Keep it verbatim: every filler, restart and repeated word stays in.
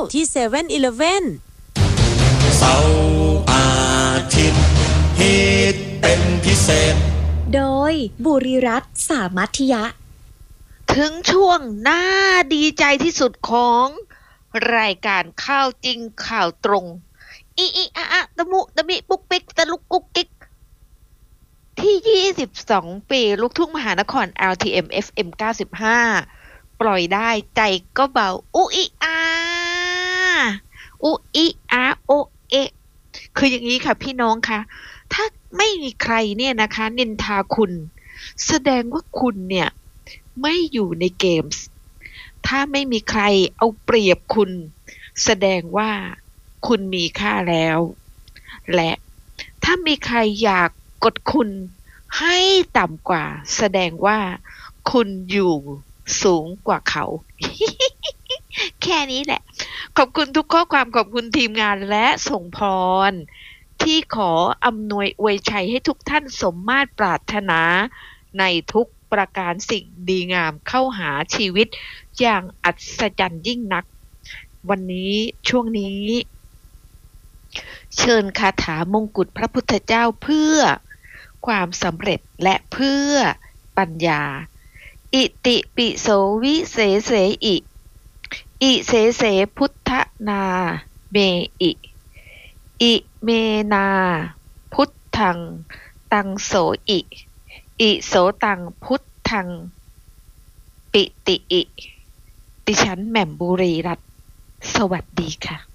ที่เซเว่นอีเลฟเว่นเสาร์อาทิตย์ฮิตเป็นพิเศษโดยบุรีรัตน์สามัคยะถึงช่วงน่าดีใจที่สุดของรายการข่าวจริงข่าวตรงอีอีอะอะตะมุตะมิปุ๊กปิ๊กตะลุกกุ๊กกิ๊กที่ยี่สิบสองปีลูกทุ่งมหานคร แอล ที เอ็ม เอฟ เอ็ม เก้าสิบห้าปล่อยได้ใจก็เบาอุอีอาอุอีอาโอเอคืออย่างนี้ค่ะพี่น้องคะถ้าไม่มีใครเนี่ยนะคะนินทาคุณแสดงว่าคุณเนี่ยไม่อยู่ในเกมส์ถ้าไม่มีใครเอาเปรียบคุณแสดงว่าคุณมีค่าแล้วและถ้ามีใครอยากกดคุณให้ต่ำกว่าแสดงว่าคุณอยู่สูงกว่าเขา แค่นี้แหละขอบคุณทุกข้อความขอบคุณทีมงานและส่งพรที่ขออำนวยอวยชัยให้ทุกท่านสมมาตรปรารถนาในทุกประการสิ่งดีงามเข้าหาชีวิตอย่างอัศจรรย์ยิ่งนักวันนี้ช่วงนี้เชิญคาถามงกุฎพระพุทธเจ้าเพื่อความสำเร็จและเพื่อปัญญาอิติปิโสวิเศเสอิอิเสเสพุทธนาเมอิอิเมนาพุทธังตังโสอิอิโสตังพุทธังปิติอิดิฉันแหม่มบุรีรัตน์สวัสดีค่ะ